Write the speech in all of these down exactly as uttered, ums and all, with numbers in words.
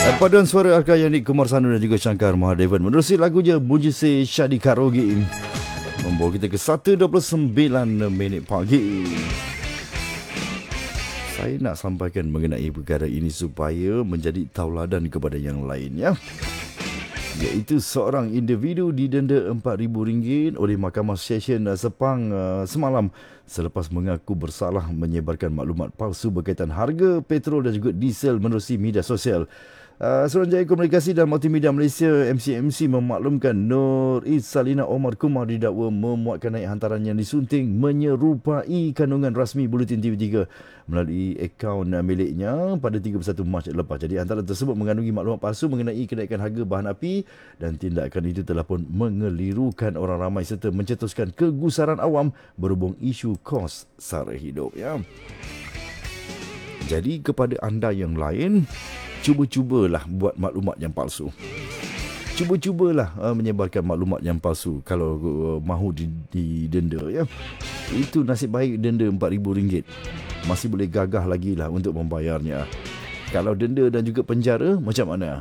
Paduan suara Arka Yannick Kumar Sanu dan juga Shankar Mahadevan menerusi lagunya Mujise Shadi Karogi membawa kita ke satu dua puluh sembilan minit pagi. Saya nak sampaikan mengenai perkara ini supaya menjadi tauladan kepada yang lain, ya. Iaitu seorang individu didenda empat ribu ringgit oleh Mahkamah Session Sepang uh, semalam selepas mengaku bersalah menyebarkan maklumat palsu berkaitan harga petrol dan juga diesel menerusi media sosial. Uh, Suruhanjaya Komunikasi dan Multimedia Malaysia M C M C memaklumkan Nur Salina Omar Kumar didakwa memuatkan naik hantaran yang disunting menyerupai kandungan rasmi Buletin T V tiga melalui akaun miliknya pada tiga puluh satu Mac lepas. Jadi hantaran tersebut mengandungi maklumat palsu mengenai kenaikan harga bahan api dan tindakan itu telah pun mengelirukan orang ramai serta mencetuskan kegusaran awam berhubung isu kos sara hidup, ya. Jadi kepada anda yang lain, cuba-cubalah buat maklumat yang palsu. Cuba-cubalah uh, menyebarkan maklumat yang palsu kalau uh, mahu didenda, ya. Itu nasib baik denda empat ribu ringgit. Masih boleh gagah lagi lah untuk membayarnya. Kalau denda dan juga penjara, macam mana?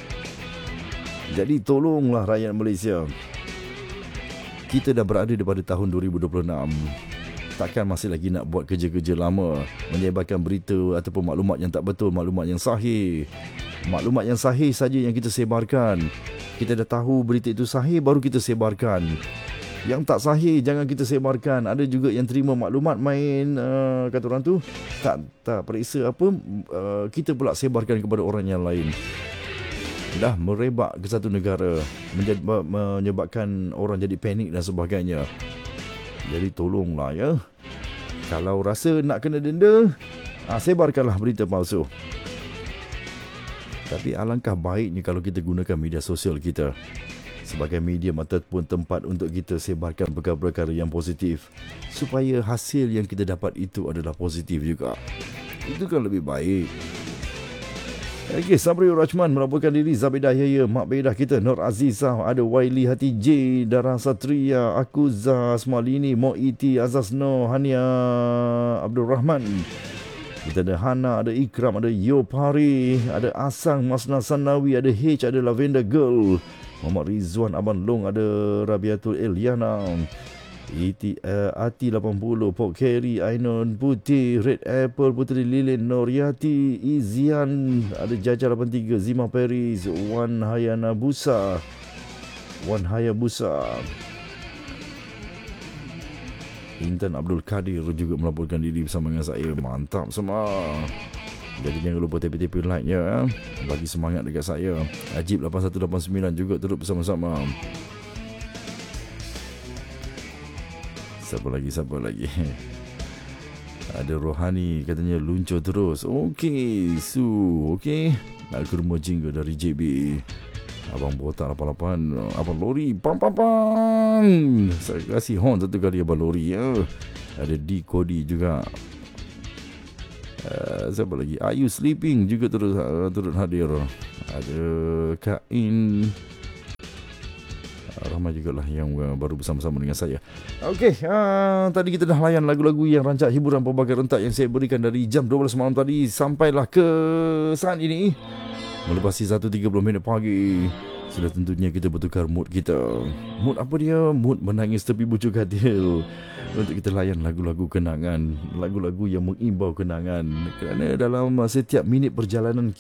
Jadi tolonglah rakyat Malaysia. Kita dah berada daripada tahun dua ribu dua puluh enam. Takkan masih lagi nak buat kerja-kerja lama, menyebarkan berita ataupun maklumat yang tak betul, maklumat yang sahih. Maklumat yang sahih saja yang kita sebarkan. Kita dah tahu berita itu sahih, baru kita sebarkan. Yang tak sahih, jangan kita sebarkan. Ada juga yang terima maklumat main, uh, kata orang tu, tak, tak periksa apa, uh, kita pula sebarkan kepada orang yang lain. Dah merebak ke satu negara, menyebabkan orang jadi panik dan sebagainya. Jadi tolonglah, ya. Kalau rasa nak kena denda, ha, sebarkanlah berita palsu. Tapi alangkah baiknya kalau kita gunakan media sosial kita sebagai medium ataupun tempat untuk kita sebarkan perkara-perkara yang positif, supaya hasil yang kita dapat itu adalah positif juga. Itu kan lebih baik. Okey, Sabri Rachman melaporkan diri, Zabidah Yahya, Mak Bedah kita, Nur Azizah, ada Waili Hati J, Dara Satria, Akuza, Asmalini, Mo'iti, Azaz No, Hania Abdul Rahman. Kita ada Hana, ada Ikram, ada Yopari, ada Asang, Masna Sanawi, ada H, ada Lavender Girl, Muhammad Rizwan, Abang Long, ada Rabiatul Eliana, Iti, uh, Ati lapan puluh, Pok Kerry, Ainon Putih, Red Apple, Puteri Lilin, Noriati, Izian, ada Jaja lapan tiga, Zima Paris, Wan Hayana Busa, Wan Hayabusa. Intan Abdul Kadir juga melaporkan diri bersama dengan saya. Mantap semua. Jadi jangan lupa T P T P like-nya, ya. Bagi semangat dekat saya. Ajib lapan satu lapan sembilan juga turut bersama-sama. Siapa lagi, siapa lagi? Ada Rohani katanya luncur terus. Okey, Su, okey. Nak ke rumah jingga dari J B. Abang Botak lapan lapan, Abang Lori, pam pam pam. Saya kasih horn satu kali Abang Lori, ya. Ada D Kodi juga. Uh, siapa lagi? Are you sleeping juga turut uh, turut hadir. Ada Kain. Ramai juga lah yang uh, baru bersama-sama dengan saya. Okey, uh, tadi kita dah layan lagu-lagu yang rancak hiburan pelbagai rentak yang saya berikan dari jam dua belas malam tadi sampailah ke saat ini. Melepasi satu tiga puluh minit pagi. Sudah tentunya kita bertukar mood kita. Mood apa dia? Mood menangis tepi bucuk katil. Untuk kita layan lagu-lagu kenangan, lagu-lagu yang mengimbau kenangan. Kerana dalam setiap minit perjalanan